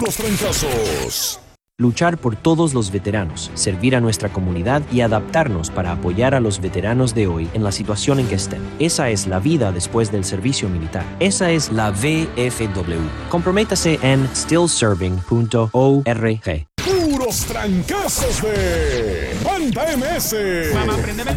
puros trancazos. Luchar por todos los veteranos, servir a nuestra comunidad y adaptarnos para apoyar a los veteranos de hoy en la situación en que estén. Esa es la vida después del servicio militar. Esa es la VFW. Comprométase en stillserving.org. Puros trancazos de Banda MS. Mamá, préndeme